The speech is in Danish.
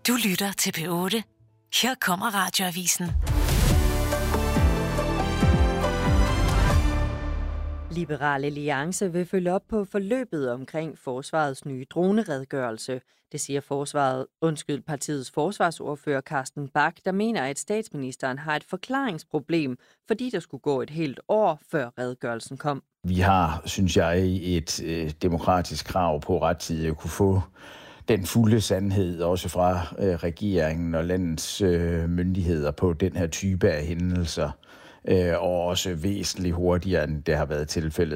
Du lytter til P8. Her kommer Radioavisen. Liberal Alliance vil følge op på forløbet omkring forsvarets nye droneredegørelse. Det siger partiets forsvarsordfører Carsten Bach, der mener, at statsministeren har et forklaringsproblem, fordi der skulle gå et helt år, før redegørelsen kom. Vi har, synes jeg, et demokratisk krav på rettidigt at kunne få den fulde sandhed, også fra regeringen og landets myndigheder på den her type af hændelser, og også væsentligt hurtigere, end det har været tilfældet